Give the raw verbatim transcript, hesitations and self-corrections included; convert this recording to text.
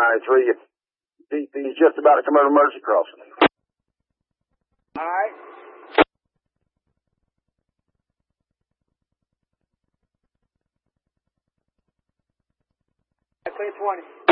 ninety-three. He, he's just about to come over emergency crossing. All right. Clear twenty.